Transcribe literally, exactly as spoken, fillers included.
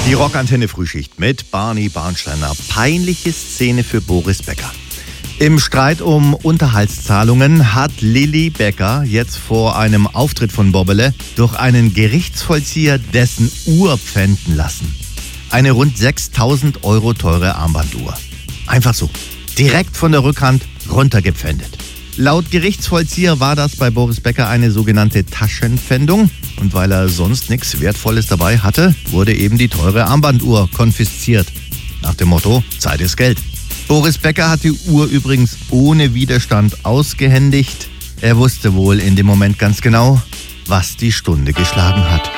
Die Rockantenne Frühschicht mit Barney Barnsteiner. Peinliche Szene für Boris Becker. Im Streit um Unterhaltszahlungen hat Lilly Becker jetzt vor einem Auftritt von Bobele durch einen Gerichtsvollzieher dessen Uhr pfänden lassen. Eine rund sechstausend Euro teure Armbanduhr. Einfach so, direkt von der Rückhand runtergepfändet. Laut Gerichtsvollzieher war das bei Boris Becker eine sogenannte Taschenpfändung. Und weil er sonst nichts Wertvolles dabei hatte, wurde eben die teure Armbanduhr konfisziert. Nach dem Motto, Zeit ist Geld. Boris Becker hat die Uhr übrigens ohne Widerstand ausgehändigt. Er wusste wohl in dem Moment ganz genau, was die Stunde geschlagen hat.